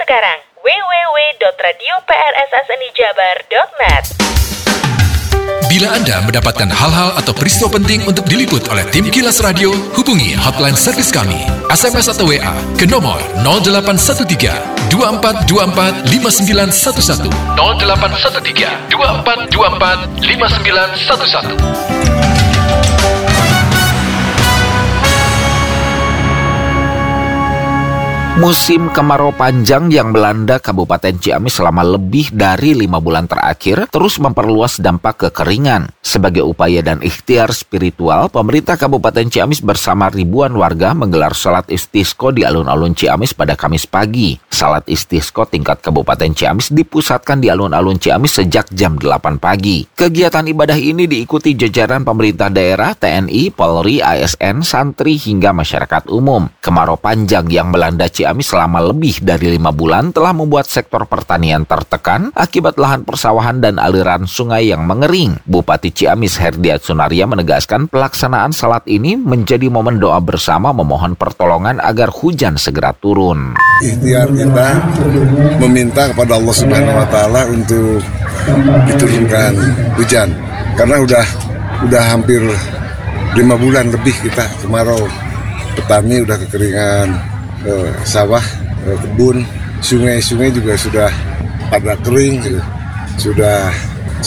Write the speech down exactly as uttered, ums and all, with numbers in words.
sekarang w w w dot radio p r s s n i jabar dot net. Bila Anda mendapatkan hal-hal atau peristiwa penting untuk diliput oleh tim Kilas Radio, hubungi hotline servis kami, S M S atau W A ke nomor nol delapan satu tiga dua empat dua empat lima sembilan satu satu nol delapan satu tiga dua empat dua empat lima sembilan satu satu. Musim kemarau panjang yang melanda Kabupaten Ciamis selama lebih dari lima bulan terakhir terus memperluas dampak kekeringan. Sebagai upaya dan ikhtiar spiritual, pemerintah Kabupaten Ciamis bersama ribuan warga menggelar salat istisqa di alun-alun Ciamis pada Kamis pagi. Salat istisqa tingkat Kabupaten Ciamis dipusatkan di alun-alun Ciamis sejak jam delapan pagi. Kegiatan ibadah ini diikuti jajaran pemerintah daerah, T N I, Polri, A S N, santri hingga masyarakat umum. Kemarau panjang yang melanda Ciamis Ciamis selama lebih dari lima bulan telah membuat sektor pertanian tertekan akibat lahan persawahan dan aliran sungai yang mengering. Bupati Ciamis Herdiat Sunaria menegaskan pelaksanaan salat ini menjadi momen doa bersama memohon pertolongan agar hujan segera turun. Ikhtiar kita meminta kepada Allah Subhanahu Wa Taala untuk diturunkan hujan karena udah udah hampir lima bulan lebih kita kemarau, petani udah kekeringan. Eh, sawah, eh, kebun, sungai-sungai juga sudah pada kering, gitu. Sudah